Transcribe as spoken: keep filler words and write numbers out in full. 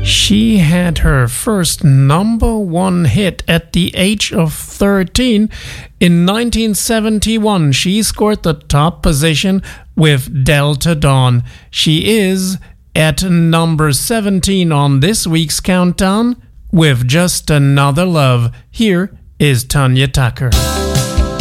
She had her first number one hit at the age of thirteen. In nineteen seventy-one, she scored the top position with Delta Dawn. She is at number seventeen on this week's countdown with Just Another Love. Here is Tanya Tucker.